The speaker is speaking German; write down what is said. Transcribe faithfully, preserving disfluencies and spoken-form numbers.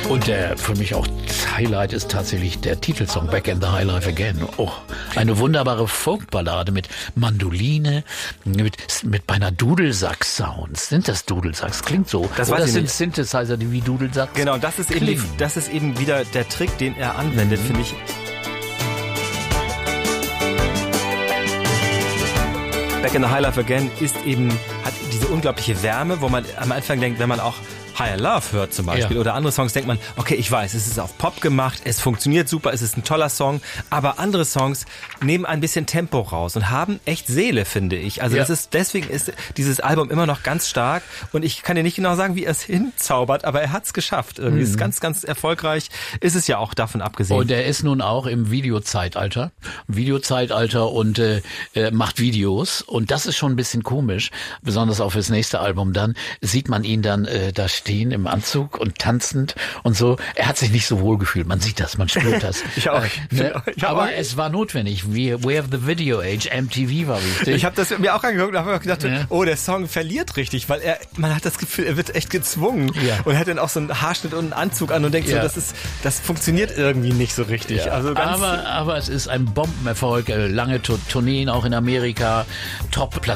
Und der für mich auch Highlight ist tatsächlich der Titelsong Back in the High Life Again. Oh, eine wunderbare Folkballade mit Mandoline, mit, mit beinahe Dudelsack-Sounds. Sind das Dudelsack? Klingt so. Das Oder weiß ich sind nicht. Synthesizer, die wie Dudelsack Genau, das ist eben, die, das ist eben wieder der Trick, den er anwendet, mhm. finde ich. Back in the High Life Again ist eben, hat diese unglaubliche Wärme, wo man am Anfang denkt, wenn man auch Higher Love hört zum Beispiel, ja, oder andere Songs, denkt man, okay, ich weiß, es ist auf Pop gemacht, es funktioniert super, es ist ein toller Song, aber andere Songs nehmen ein bisschen Tempo raus und haben echt Seele, finde ich. Also ja, das ist, deswegen ist dieses Album immer noch ganz stark und ich kann dir nicht genau sagen, wie er es hinzaubert, aber er hat es geschafft. Irgendwie mhm. ist ganz, ganz erfolgreich, ist es ja auch davon abgesehen. Und er ist nun auch im Videozeitalter, Videozeitalter und äh, macht Videos und das ist schon ein bisschen komisch, besonders auch fürs nächste Album dann, sieht man ihn dann äh, da stehen im Anzug und tanzend und so. Er hat sich nicht so wohl gefühlt. Man sieht das, man spürt das. ich auch. Äh, ne? ich Aber auch. es war notwendig. We, we have the video age. M T V war wichtig. Ich habe das mir auch angeguckt und habe gedacht, ja, oh, der Song verliert richtig, weil er, man hat das Gefühl, er wird echt gezwungen. Ja. Und er hat dann auch so einen Haarschnitt und einen Anzug an und denkt ja, so, das ist, das funktioniert irgendwie nicht so richtig. Ja. Also ganz aber, aber es ist ein Bombenerfolg. Lange Tourneen auch in Amerika. Top